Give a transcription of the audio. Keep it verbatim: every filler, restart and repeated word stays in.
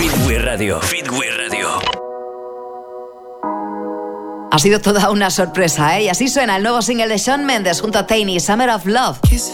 Fitwi Radio. Fitwi Radio. Ha sido toda una sorpresa, ¿eh? Y así suena el nuevo single de Shawn Mendes junto a Tainy, Summer of Love.